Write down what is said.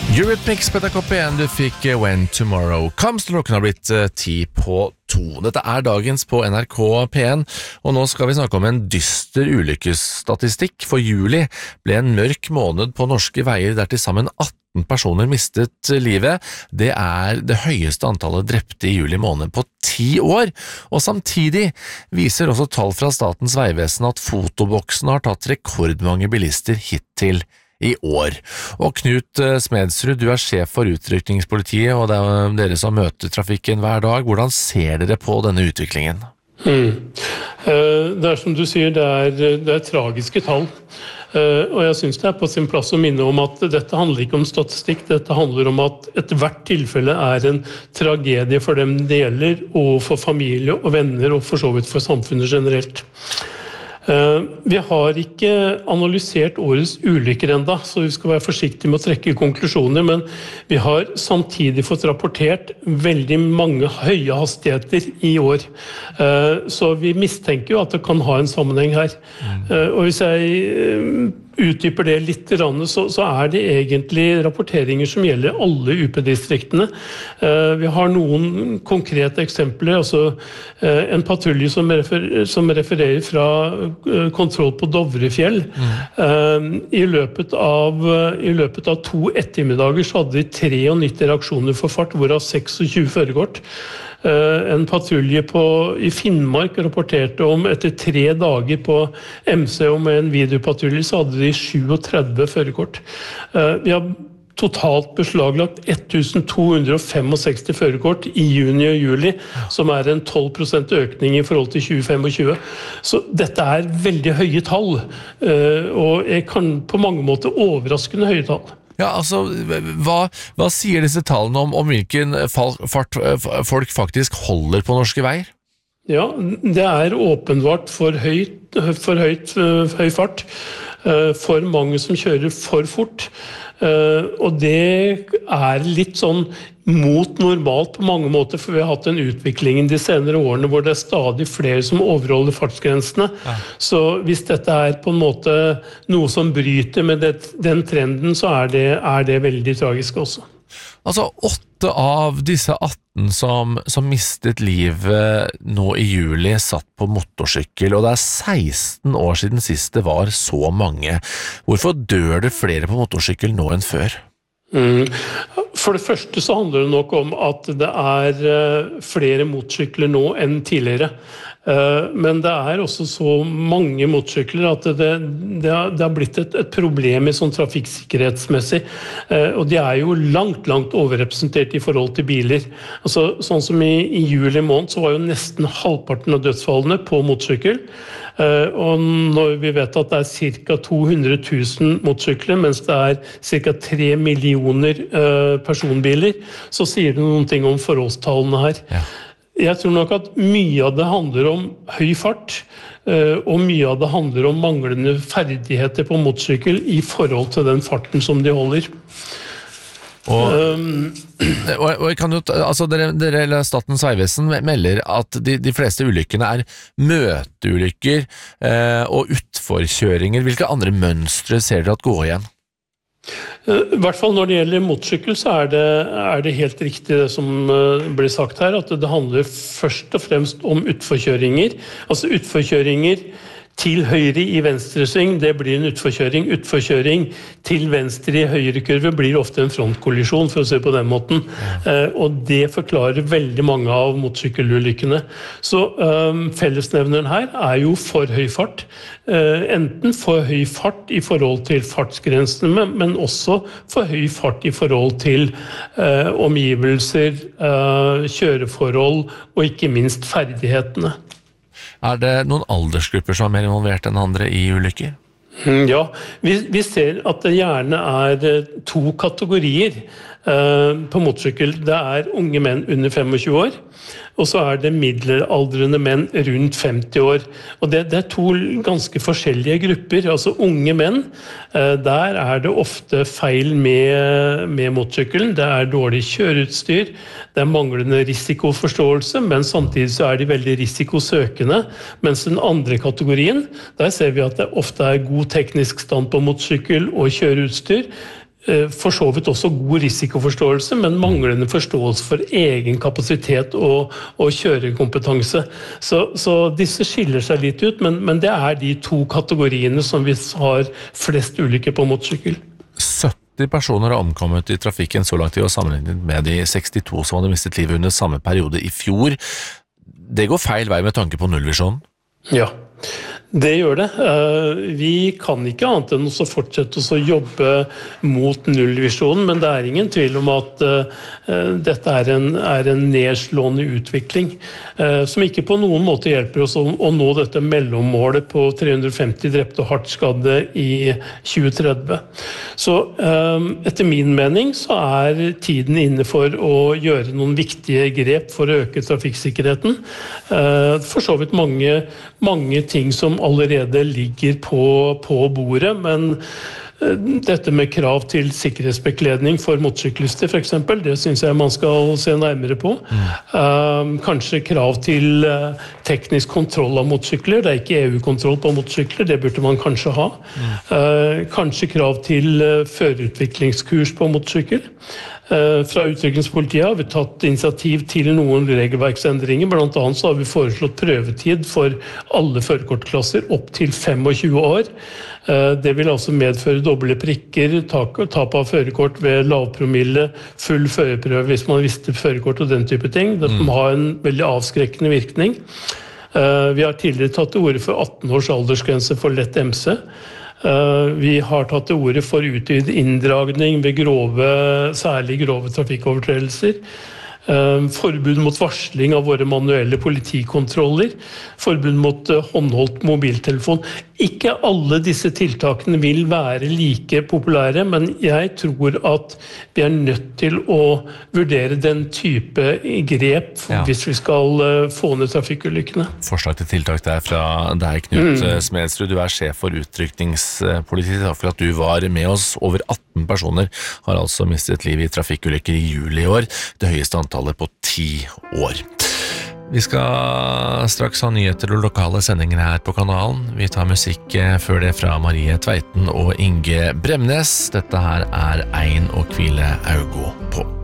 Eurythmics på P1, du fikk When Tomorrow Comes. Klokken har blitt 1:10. Dette dagens på NRK P1, og nå skal vi snakke om en dyster ulykkesstatistikk. For juli ble en mørk måned på norske veier der til sammen 18 personer mistet livet. Det det høyeste antallet drepte i juli måned på 10 år, og samtidig viser også tall fra Statens vegvesen at fotoboksen har tatt rekordmange bilister hittil i år. Og Knut Smedsrud, du sjef for utrykningspolitiet, og det dere som møter trafikken hver dag. Hvordan ser dere på denne utviklingen? Det som du sier, det tragiske tall. Og jeg synes det på sin plass å minne om at dette handler ikke om statistikk, dette handler om at hvert tilfelle en tragedie for dem det gjelder, og for familie og venner, og for så vidt for samfunnet generelt. Vi har ikke analysert årets ulykker enda, så vi skal være forsiktige med å trekke konklusjoner, men vi har samtidig fått rapportert veldig mange høye hastigheter i år. Så vi mistenker jo at det kan ha en sammenheng her. Og hvis jeg utdyper det litt, så det egentlig rapporteringer som gjelder alle UP-distriktene. Vi har noen konkrete eksempler, altså en patrulje som refererer fra kontroll på Dovrefjell. I løpet av 2 ettermiddager så hadde de 93 reaksjoner for fart, hvorav 26 førerkort. En patrulje i Finnmark rapporterte om etter 3 dager på MC og med en videopatrulje så hadde de 37 førerkort. Vi har totalt beslaglagt 1265 førerkort i juni og juli, som en 12% økning i forhold til 2025. Så dette veldig høye tall, og jeg kan på mange måter overraskende høye tall. Ja, altså, hva sier disse tallene om hvilken fart folk faktisk holder på norske veier? Ja, det åpenbart for høy fart, for mange som kjører for fort, og det litt sånn mot normalt på mange måter, for vi har hatt en utvikling de senere årene hvor det stadig flere som overholder fartsgrensene. Ja. Så hvis dette på en måte noe som bryter med den trenden, så det veldig tragisk også. Altså 8 av disse 18 som mistet livet nå i juli satt på motorsykkel, og det 16 år siden sist det var så mange. Hvorfor dør det flere på motorsykkel nå enn før? For det første så handler det nok om at det flere motorsykler nå enn tidligere. Men det også så mange motorsykler at det har blitt et problem i sånn trafikksikkerhetsmessig, og de jo langt overrepresentert i forhold til biler. Altså, sånn som i juli måned så var jo nesten halvparten av dødsfallene på motorsykkel, og når vi vet at det ca. 200 000 motorsykler, mens det ca. 3 millioner personbiler, så sier det noen ting om forholdstallene her. Ja. Jeg tror nok at mye av det handler om høy fart, og mye av det handler om manglende ferdigheter på motorsykkel i forhold til den farten som de holder. Og kan jo, altså dere Statens vegvesen melder at de fleste ulykkene møteulykker og utforkjøringer. Hvilke andre mønstre ser dere at går igjen? I hvert fall når det gjelder motorsykkel så det helt riktig det som ble sagt her, at det handler først og fremst om utforkjøringer. Altså utforkjøringer til høyre i venstresving, det blir en utforkjøring. Utforkjøring til venstre i høyre kurve blir ofte en frontkollisjon, for å se på den måten. Og det forklarer veldig mange av motorsykkelulykkene. Så fellesnevneren her jo for høy fart. Enten for høy fart i forhold til fartsgrensene, men også for høy fart i forhold til omgivelser, kjøreforhold og ikke minst ferdighetene. Det noen aldersgrupper som mer involvert enn andre i ulykker? Ja, vi ser at det gjerne 2 kategorier på motorsykkel. Det unge menn under 25 år, og så det middelaldrende menn rundt 50 år. Og det 2 ganske forskjellige grupper. Altså unge menn, der det ofte feil med motorsykkelen. Det dårlig kjøreutstyr, det manglende risikoforståelse, men samtidig så de veldig risikosøkende. Mens den andre kategorien, der ser vi at det ofte god teknisk stand på motorsykkel og kjøreutstyr, for så vidt også god risikoforståelse, men manglende forståelse for egen kapasitet og kjørekompetanse. Så disse skiller seg litt ut, men det de to kategoriene som vi har flest ulykker på motorsykkel. 70 personer har omkommet i trafikken så langt i år sammenlignet med de 62 som hadde mistet livet under samme periode i fjor. Det går feil vei med tanke på nullvisjonen? Ja. Det gjør det. Vi kan ikke annet enn å fortsette å jobbe mot nullvisjonen, men det ingen tvil om at dette en nedslående utvikling, som ikke på noen måte hjelper oss å nå dette mellommålet på 350 drepte og hardt skadde i 2030. Så etter min mening så tiden inne for å gjøre noen viktige grep for å øke trafikksikkerheten. For så vidt mange ting som allerede ligger på bordet, men dette med krav til sikkerhetsbekledning for motorsyklister for eksempel, det synes jeg man skal se nærmere på. Kanskje krav til teknisk kontroll av motorsykler, det ikke EU-kontroll på motorsykler, det burde man kanskje ha. Kanskje krav til førerutviklingskurs på motorsykkel. Fra utviklingspolitiet har vi tatt initiativ til noen regelverksendringer, blant annet så har vi foreslått prøvetid for alle førerkortklasser opp til 25 år. Det vil altså medføre doble prikker, tap av førerkort ved lavpromille, full førerprøve hvis man visste førerkort og den type ting. Det må ha en veldig avskrekkende virkning. Vi har tidligere tatt til orde for 18 års aldersgrense for lett MC. Vi har tatt til orde for utvidet inndragning ved særlig grove trafikkovertredelser. Forbud mot varsling av våre manuelle politikontroller, forbud mot håndholdt mobiltelefon. Ikke alle disse tiltakene vil være like populære, men jeg tror at vi nødt til å vurdere den type grep hvis vi skal få ned trafikkulykkene. Forslag til tiltak der fra deg, Knut Smedsrud. Du sjef for utrykningspolitiet. Takk for at du var med oss. Over 18 personer har altså mistet liv i trafikkulykker i juli i år, det høyeste antallet på 10 år. Vi skal straks ha nyheter og lokale sendinger her på kanalen. Vi tar musikk før det fra Marie Tveiten og Inge Bremnes. Dette her Ein og Kvile Augo på.